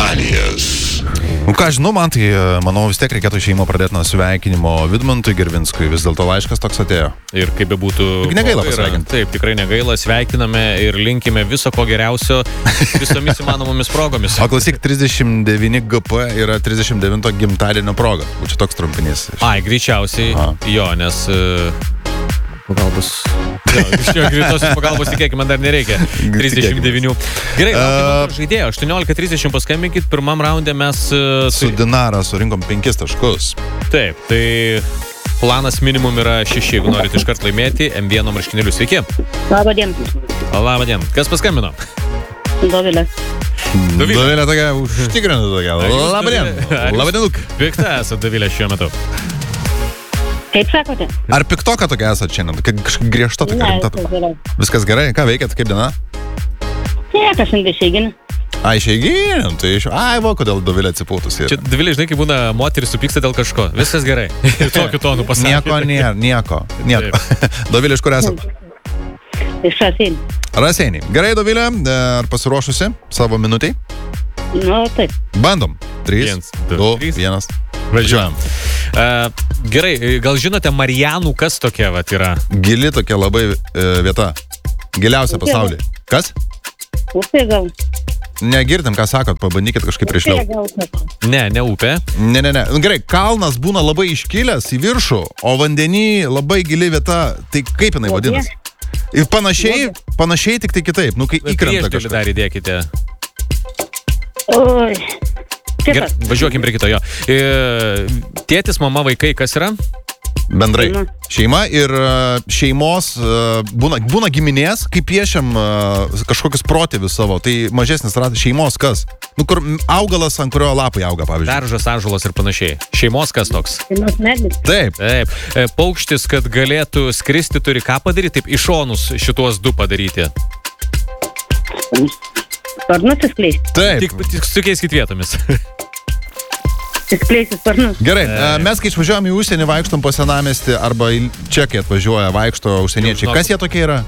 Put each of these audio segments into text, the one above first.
aktualijas. Nu ką, žinau, man tai, manau, vis tiek reikėtų šeimą pradėti nuo sveikinimo Vidmantui Gervinskui. Vis dėlto laiškas toks atėjo. Ir kaip bebūtų... Negaila pasveikinti. Taip, tikrai negaila. Sveikiname ir linkime viso ko geriausio visomis įmanomomis progomis. O klausyk, 39 GP yra 39 gimtadienio proga. Čia toks trumpinys. Ai, greičiausiai. Jo, nes... Pagalbos. Iš jo greitosios pagalbos tikėkime dar nereikia. 39. Gerai, žaidėjo. 18:30 paskambinkit. Pirmam raunde mes... Su Dinara surinkom 5 taškus. Taip, tai planas minimum yra 6, jeigu norit iškart laimėti. M1 marškinėlių. Sveiki. Labadien. Labadien. Kas paskambino? Dovilė. Dovilė tokia užtikrinta tokia. Labadien. Labadienuk. Pikta esat Dovilė šiuo metu. Kaip sakote? Ar piktoka tokia esat šiandien? Kažkaip griežta tokia rimta. Viskas gerai? Ką veikėt? Kaip diena? Niekas išeiginė. Ai, išeiginė? Tai ai, va, kodėl Dovilė atsipūtusi. Čia Dovilė, žinai, kaip būna moteris supyksta dėl kažko. Viskas gerai. Ir tokiu tonu pasakė. Nieko. Dovilė, iš kur esat? Iš Raseinių. Raseiniai. Gerai, Dovilė, ar pasiruošusi savo minutei? Nu, taip. Bandom. 3, 2, 1. Važiuojam. Gerai, gal žinote, Marijanų kas tokia vat yra? Gili tokia labai vieta. Giliausia pasaulyje. Kas? Upė gal. Negirdim, ką sakot, pabandykit kažkaip priešliau. Ne upė. Ne. Gerai, kalnas būna labai iškilęs į viršų, o vandenį labai gili vieta. Tai kaip jinai vadinasi? Ir panašiai, tik tai kitaip. Nu, kai įkrenta kažką. Dar įdėkite. Oi. Gerai, važiuokim prie kito jo. Tėtis, mama, vaikai, kas yra? Bendrai. Šeima ir šeimos būna giminės, kai piešiam kažkokius protėvius savo, tai mažesnis ratas šeimos kas? Nu, kur augalas, ant kurio lapai auga, pavyzdžiui. Daržas, ąžuolas ir panašiai. Šeimos kas toks? Šeimos medis. Taip. Paukštis, kad galėtų skristi, turi ką padaryti? Taip, į šonus šituos du padaryti. Sparnus įskleisti. Taip. Tik sukeiskit vietomis. Įskleisti sparnus. Gerai, mes kai išvažiuojam į užsienį, vaikštom po senamiestį arba čia, kai atvažiuoja, vaikšto užsieniečiai. Kas jie tokie yra?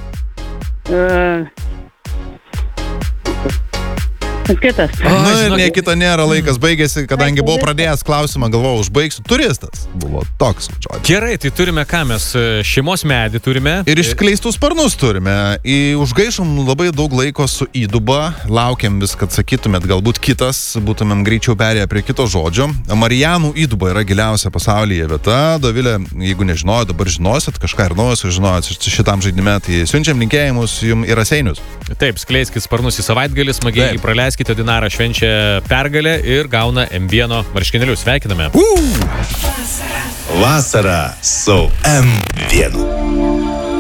Kitas. Nu, ne kita nėra, laikas baigėsi, kadangi buvau pradėjęs klausimą, galvojau, užbaigsiu. Turistas buvo toks žodžiu. Gerai, tai turime ką mes? Šeimos medį turime. Ir išskleistus sparnus turime. Užgaišom labai daug laiko su įduba. Laukiam vis, kad sakytumėt galbūt kitas, būtumėm greičiau perėję prie kito žodžio. Marijanų įduba yra giliausia pasaulyje vieta. Dovilė, jeigu nežinojot, dabar žinosit, kažką ir naujo sužinojot šitam žaidime, tai siunčiam linkėjimus jums į Raseinius. Taip, skleiskit sparnus į savaitgalį, smagiai praleiskite. Dinara švenčia pergalę ir gauna M1 marškinėlius. Sveikiname. Vasara su M1.